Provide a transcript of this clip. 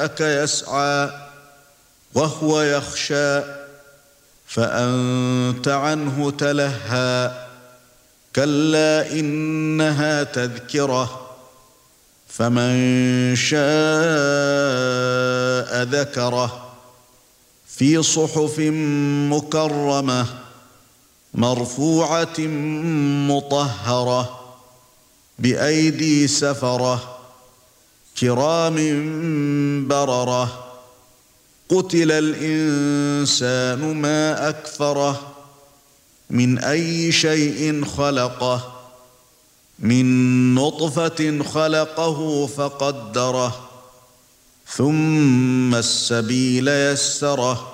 يسعى وهو يخشى فأنت عنه تلهى كلا إنها تذكرة فمن شاء ذكره في صحف مكرمة مرفوعة مطهرة بأيدي سفرة كرام بررة قتل الإنسان ما أكفره من أي شيء خلقه من نطفة خلقه فقدره ثم السبيل يسره